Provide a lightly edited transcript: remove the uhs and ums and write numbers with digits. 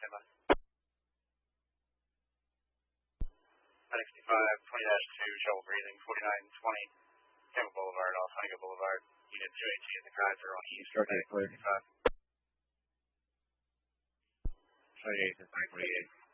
standby. 965, 20-2, shovel breathing, 4920, Campbell Boulevard, off Honeycomb Boulevard, unit 2AT in the geyser on east, 965. 28 and 948.